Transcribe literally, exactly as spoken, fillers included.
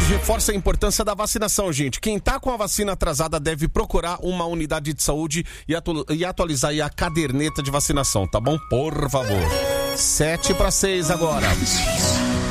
reforça a importância da vacinação, gente. Quem tá com a vacina atrasada deve procurar uma unidade de saúde e, atu- e atualizar aí a caderneta de vacinação, tá bom? Por favor. Sete para seis agora.